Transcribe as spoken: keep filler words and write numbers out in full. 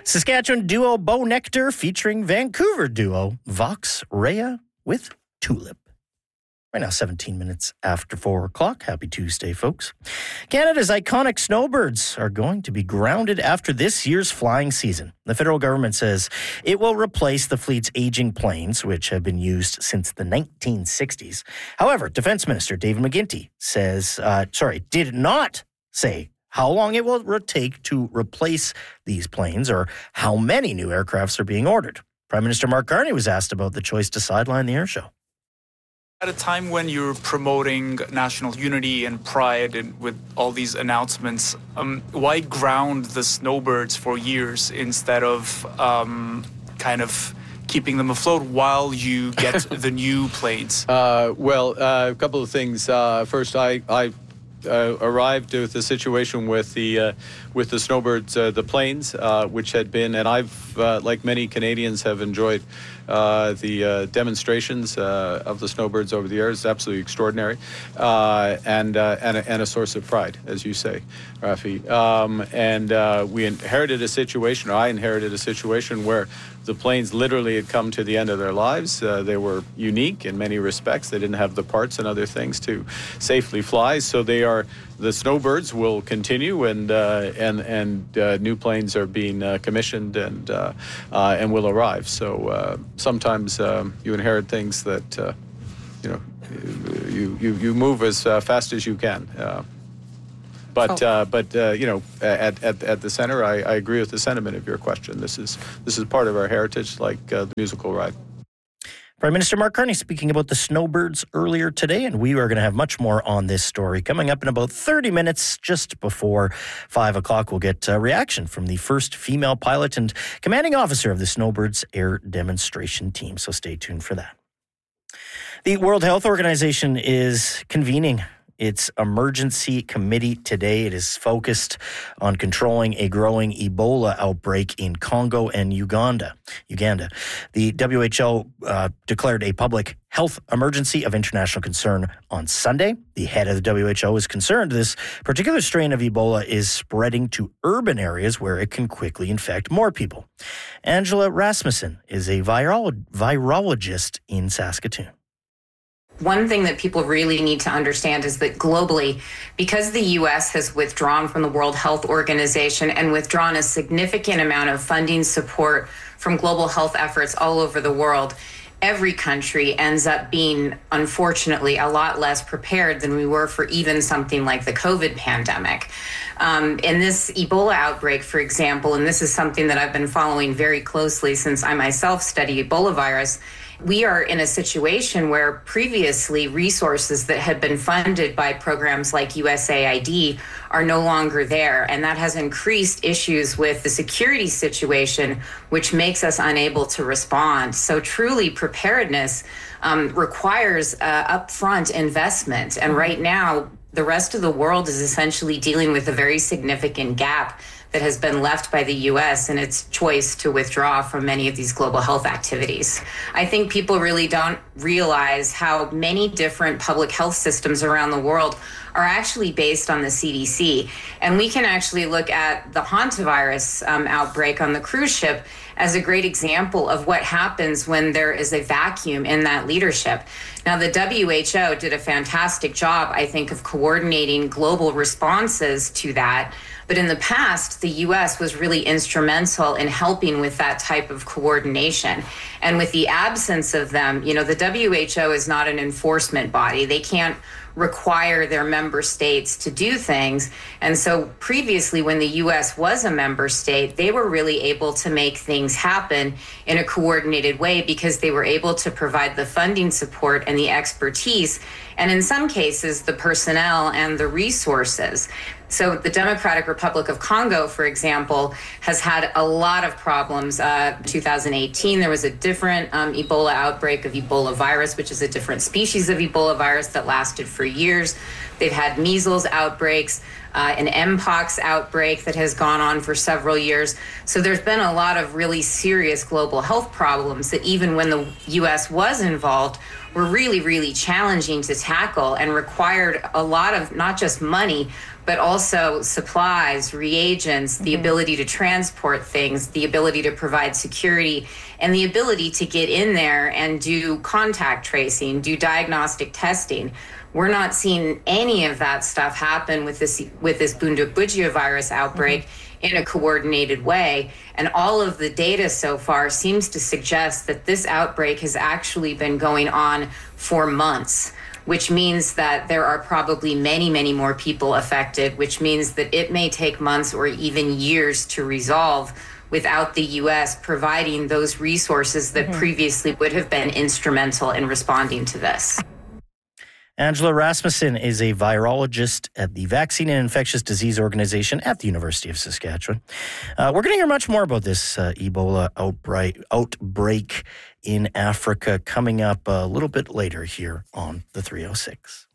Saskatchewan duo Bo Nectar featuring Vancouver duo Vox Rhea with Tulip. Right now, seventeen minutes after four o'clock. Happy Tuesday, folks. Canada's iconic snowbirds are going to be grounded after this year's flying season. The federal government says it will replace the fleet's aging planes, which have been used since the nineteen sixties. However, Defense Minister David McGuinty says, uh, sorry, did not say how long it will take to replace these planes or how many new aircrafts are being ordered. Prime Minister Mark Carney was asked about the choice to sideline the airshow. At a time when you're promoting national unity and pride and with all these announcements, um, why ground the snowbirds for years instead of um, kind of keeping them afloat while you get the new planes? Uh, well, uh, a couple of things. Uh, first, I, I uh, arrived with the situation with the uh, with the snowbirds, uh, the planes, uh, which had been, and I've, uh, like many Canadians, have enjoyed Uh, the uh, demonstrations uh, of the snowbirds over the years. It's absolutely extraordinary, uh, and, uh, and, a, and a source of pride, as you say, Rafi. Um, and uh, we inherited a situation, or I inherited a situation where the planes literally had come to the end of their lives. Uh, they were unique in many respects. They didn't have the parts and other things to safely fly, so they are. The snowbirds will continue, and uh, and and uh, new planes are being uh, commissioned and uh, uh, and will arrive. So uh, sometimes um, you inherit things that uh, you know you you you move as uh, fast as you can. Uh, but oh. uh, but uh, you know at, at at the center, I, I agree with the sentiment of your question. This is this is part of our heritage, like uh, the musical ride. Prime Minister Mark Carney speaking about the snowbirds earlier today, and we are going to have much more on this story coming up in about thirty minutes, just before five o'clock. We'll get a reaction from the first female pilot and commanding officer of the Snowbirds Air Demonstration Team, so stay tuned for that. The World Health Organization is convening its emergency committee today. It is focused on controlling a growing Ebola outbreak in Congo and Uganda. Uganda. The W H O uh, declared a public health emergency of international concern on Sunday. The head of the W H O is concerned this particular strain of Ebola is spreading to urban areas where it can quickly infect more people. Angela Rasmussen is a virolo- virologist in Saskatoon. One thing that people really need to understand is that globally, because the U S has withdrawn from the World Health Organization and withdrawn a significant amount of funding support from global health efforts all over the world, every country ends up being, unfortunately, a lot less prepared than we were for even something like the COVID pandemic. Um, in this Ebola outbreak, for example, and this is something that I've been following very closely since I myself study Ebola virus, we are in a situation where previously resources that had been funded by programs like U S A I D are no longer there. And that has increased issues with the security situation, which makes us unable to respond. So truly preparedness um, requires uh, upfront investment. And right now, the rest of the world is essentially dealing with a very significant gap that has been left by the U S in its choice to withdraw from many of these global health activities. I think people really don't realize how many different public health systems around the world are actually based on the C D C. And we can actually look at the hantavirus um, outbreak on the cruise ship as a great example of what happens when there is a vacuum in that leadership. Now, the W H O did a fantastic job, I think, of coordinating global responses to that. But in the past, the U S was really instrumental in helping with that type of coordination. And with the absence of them, you know, the W H O is not an enforcement body. They can't require their member states to do things. And so previously, when the U S was a member state, they were really able to make things happen in a coordinated way because they were able to provide the funding support and the expertise, and in some cases, the personnel and the resources. So the Democratic Republic of Congo, for example, has had a lot of problems. Uh, two thousand eighteen, there was a different um, Ebola outbreak of Ebola virus, which is a different species of Ebola virus that lasted for years. They've had measles outbreaks, uh, an Mpox outbreak that has gone on for several years. So there's been a lot of really serious global health problems that even when the U S was involved, were really, really challenging to tackle and required a lot of not just money, but also supplies, reagents, the mm-hmm. ability to transport things, the ability to provide security, and the ability to get in there and do contact tracing, do diagnostic testing. We're not seeing any of that stuff happen with this with this Bundibugyo virus outbreak mm-hmm. in a coordinated way. And all of the data so far seems to suggest that this outbreak has actually been going on for months, which means that there are probably many, many more people affected, which means that it may take months or even years to resolve without the U S providing those resources that mm-hmm. previously would have been instrumental in responding to this. Angela Rasmussen is a virologist at the Vaccine and Infectious Disease Organization at the University of Saskatchewan. Uh, we're going to hear much more about this uh, Ebola outbreak, outbreak in Africa coming up a little bit later here on the three oh six.